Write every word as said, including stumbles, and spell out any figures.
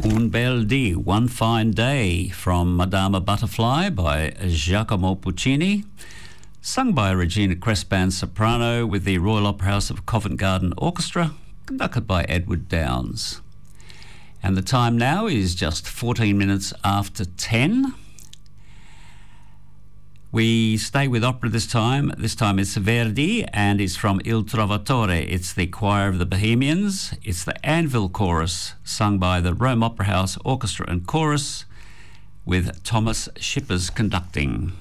Un bel dì, One Fine Day from Madama Butterfly by Giacomo Puccini, sung by Regina Crespan soprano with the Royal Opera House of Covent Garden Orchestra, conducted by Edward Downes. And the time now is just fourteen minutes after ten. We stay with opera this time. This time it's Verdi and it's from Il Trovatore. It's the Choir of the Bohemians. It's the Anvil Chorus, sung by the Rome Opera House Orchestra and Chorus, with Thomas Shippers conducting.